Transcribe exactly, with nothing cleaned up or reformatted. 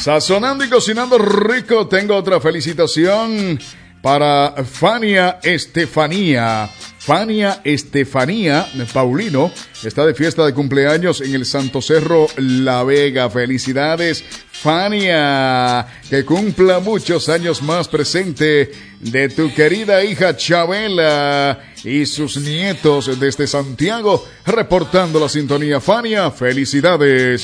Sazonando y cocinando rico, tengo otra felicitación para Fania Estefanía. Fania Estefanía Paulino está de fiesta de cumpleaños en el Santo Cerro La Vega. Felicidades, Fania, que cumpla muchos años más, presente de tu querida hija Chabela y sus nietos desde Santiago, reportando la sintonía. Fania, felicidades.